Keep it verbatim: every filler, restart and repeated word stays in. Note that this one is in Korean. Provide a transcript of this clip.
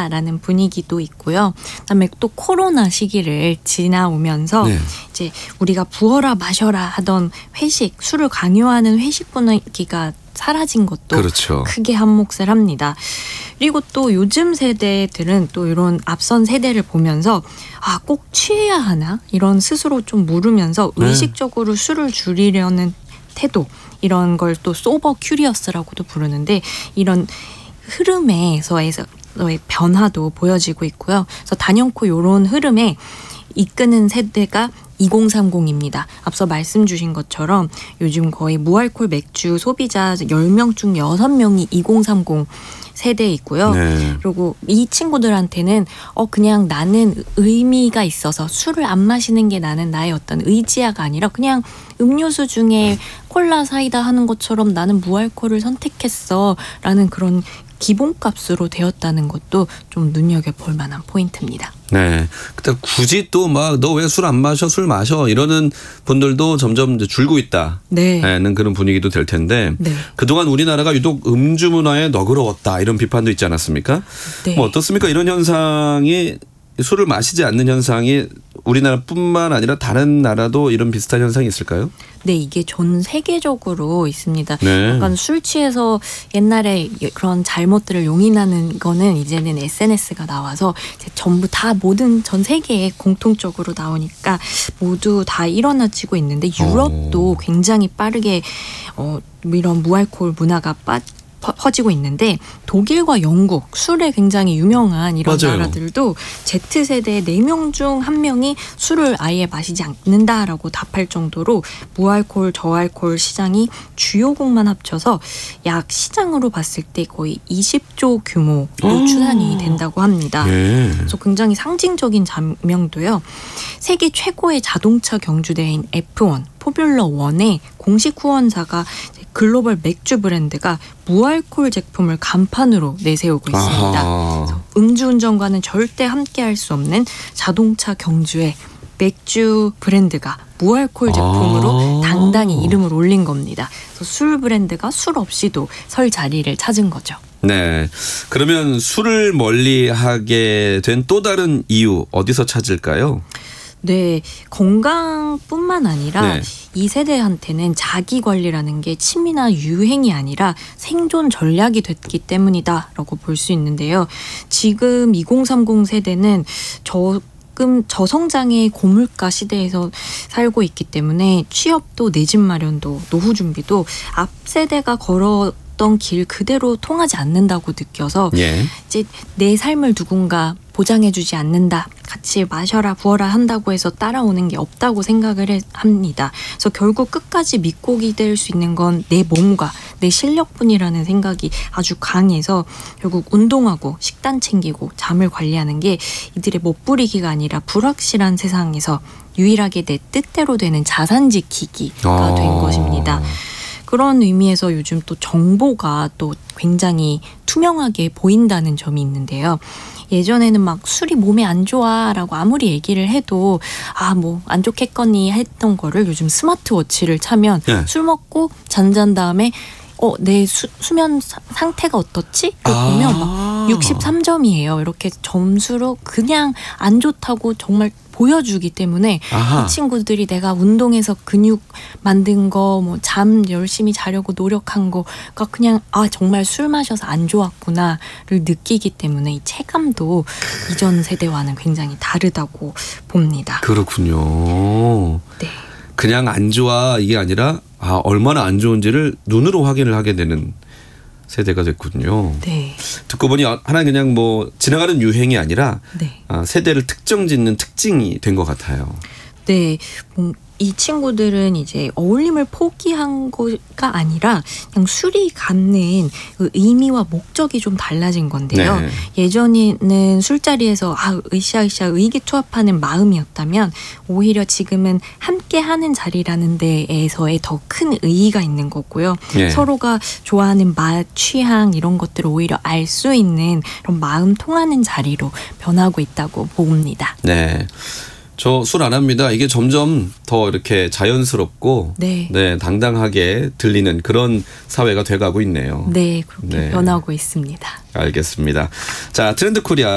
한다라는 분위기도 있고요. 그다음에 또 코로나 시기를 지나오면서 네. 이제 우리가 부어라 마셔라 하던 회식, 술을 강요하는 회식 분위기가 사라진 것도 그렇죠. 크게 한몫을 합니다. 그리고 또 요즘 세대들은 또 이런 앞선 세대를 보면서 아, 꼭 취해야 하나? 이런 스스로 좀 물으면서 의식적으로 네. 술을 줄이려는 태도, 이런 걸 또 소버 큐리어스라고도 부르는데 이런 흐름에서의 변화도 보여지고 있고요. 그래서 단연코 이런 흐름에 이끄는 세대가 이공삼공입니다. 앞서 말씀 주신 것처럼 요즘 거의 무알콜 맥주 소비자 열 명 중 여섯 명이 이공삼공 세대에 있고요. 네. 그리고 이 친구들한테는 어 그냥 나는 의미가 있어서 술을 안 마시는 게 나는 나의 어떤 의지야가 아니라 그냥 음료수 중에 콜라 사이다 하는 것처럼 나는 무알콜을 선택했어 라는 그런 기본값으로 되었다는 것도 좀 눈여겨볼 만한 포인트입니다. 네. 근데 굳이 또 막 너 왜 술 안 마셔? 술 마셔. 이러는 분들도 점점 이제 줄고 있다. 네. 는 그런 분위기도 될 텐데 네. 그동안 우리나라가 유독 음주 문화에 너그러웠다. 이런 비판도 있지 않았습니까? 네. 뭐 어떻습니까? 이런 현상이 술을 마시지 않는 현상이 우리나라뿐만 아니라 다른 나라도 이런 비슷한 현상이 있을까요? 네, 이게 전 세계적으로 있습니다. 네. 약간 술 취해서 옛날에 그런 잘못들을 용인하는 거는 이제는 에스엔에스가 나와서 이제 전부 다 모든 전 세계에 공통적으로 나오니까 모두 다 일어나지고 있는데 유럽도 오. 굉장히 빠르게 어, 이런 무알콜 문화가 빠 퍼지고 있는데 독일과 영국 술에 굉장히 유명한 이런 맞아요. 나라들도 Z세대 네 명 중 한 명이 술을 아예 마시지 않는다라고 답할 정도로 무알콜 저알콜 시장이 주요국만 합쳐서 약 시장으로 봤을 때 거의 이십조 규모로 추산이 된다고 합니다. 예. 그래서 굉장히 상징적인 장면도요. 세계 최고의 자동차 경주대회인 에프원 포뮬러 원의 공식 후원사가 글로벌 맥주 브랜드가 무알콜 제품을 간판으로 내세우고 있습니다. 음주운전과는 절대 함께할 수 없는 자동차 경주에 맥주 브랜드가 무알콜 제품으로 당당히 이름을 올린 겁니다. 그래서 술 브랜드가 술 없이도 설 자리를 찾은 거죠. 네. 그러면 술을 멀리하게 된 또 다른 이유 어디서 찾을까요? 네, 건강뿐만 아니라 네. 이 세대한테는 자기 관리라는 게 취미나 유행이 아니라 생존 전략이 됐기 때문이다라고 볼 수 있는데요. 지금 이공삼공 세대는 조금 저성장의 고물가 시대에서 살고 있기 때문에 취업도 내 집 마련도 노후 준비도 앞 세대가 걸어 어떤 길 그대로 통하지 않는다고 느껴서 예. 이제 내 삶을 누군가 보장해주지 않는다. 같이 마셔라 부어라 한다고 해서 따라오는 게 없다고 생각을 해, 합니다. 그래서 결국 끝까지 믿고 기댈 수 있는 건 내 몸과 내 실력뿐이라는 생각이 아주 강해서 결국 운동하고 식단 챙기고 잠을 관리하는 게 이들의 멋부리기가 아니라 불확실한 세상에서 유일하게 내 뜻대로 되는 자산 지키기가 아. 된 것입니다. 그런 의미에서 요즘 또 정보가 또 굉장히 투명하게 보인다는 점이 있는데요. 예전에는 막 술이 몸에 안 좋아라고 아무리 얘기를 해도 아, 뭐 안 좋겠거니 했던 거를 요즘 스마트워치를 차면 네. 술 먹고 잠잔 다음에 어, 내 수, 수면 사, 상태가 어떻지? 아~ 보면 막 육십삼 점이에요. 이렇게 점수로 그냥 안 좋다고 정말 보여주기 때문에 아하. 이 친구들이 내가 운동해서 근육 만든 거, 뭐 잠 열심히 자려고 노력한 거가 그냥 아 정말 술 마셔서 안 좋았구나를 느끼기 때문에 이 체감도 이전 세대와는 굉장히 다르다고 봅니다. 그렇군요. 네. 그냥 안 좋아 이게 아니라 아 얼마나 안 좋은지를 눈으로 확인을 하게 되는 세대가 됐군요. 네. 듣고 보니 하나 그냥 뭐 지나가는 유행이 아니라 네. 아, 세대를 특정짓는 특징이 된 것 같아요. 네. 음, 이 친구들은 이제 어울림을 포기한 거가 아니라 그냥 술이 갖는 그 의미와 목적이 좀 달라진 건데요. 네. 예전에는 술자리에서 아, 으쌰으쌰 의기투합하는 마음이었다면 오히려 지금은 함께하는 자리라는 데에서의 더 큰 의의가 있는 거고요. 네. 서로가 좋아하는 맛, 취향 이런 것들을 오히려 알 수 있는 그런 마음 통하는 자리로 변하고 있다고 봅니다. 네. 저 술 안 합니다. 이게 점점 더 이렇게 자연스럽고 네. 네, 당당하게 들리는 그런 사회가 돼가고 있네요. 네, 그렇게 네. 변하고 있습니다. 알겠습니다. 자, 트렌드 코리아.